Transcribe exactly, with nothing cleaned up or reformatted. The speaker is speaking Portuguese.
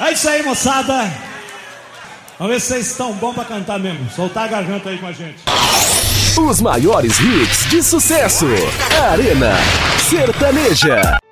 É isso aí, moçada. Vamos ver se vocês estão bons pra cantar mesmo. Soltar a garganta aí com a gente. Os maiores hits de sucesso. Arena Sertaneja.